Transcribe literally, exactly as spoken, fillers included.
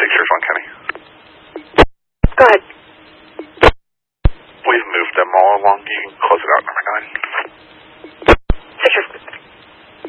six years one, Kenny. Go ahead. We've moved them all along. You can close it out, number nine.